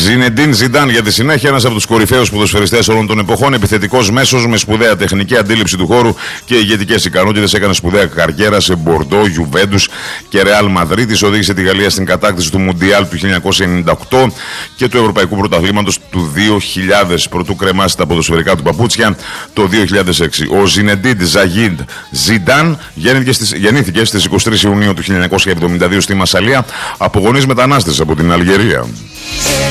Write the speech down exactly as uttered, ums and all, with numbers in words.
Ζινεντίν Ζιντάν για τη συνέχεια, ένας από τους κορυφαίους ποδοσφαιριστές όλων των εποχών, επιθετικός μέσος με σπουδαία τεχνική αντίληψη του χώρου και ηγετικές ικανότητες. Έκανε σπουδαία καριέρα σε Μπορντό, Γιουβέντους και Ρεάλ Μαδρίτης. Οδήγησε τη Γαλλία στην κατάκτηση του Μουντιάλ του χίλια εννιακόσια ενενήντα οκτώ και του Ευρωπαϊκού Πρωταθλήματος του δύο χιλιάδες. Πρωτού κρεμάσει τα ποδοσφαιρικά του παπούτσια το δύο χιλιάδες έξι. Ο Ζινεντίν Ζιντάν γεννήθηκε στις είκοσι τρεις Ιουνίου του χίλια εννιακόσια εβδομήντα δύο στη Μασσαλία από γονείς μετανάστες από την Αλγερία.